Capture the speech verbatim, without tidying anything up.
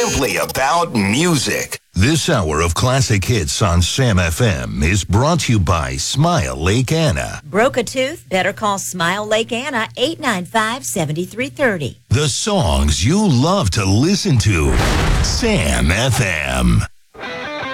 simply about music. This hour of classic hits on Sam F M is brought to you by Smile Lake Anna. Broke a tooth? Better call Smile Lake Anna, eight nine five, seven three three zero. The songs you love to listen to. Sam F M.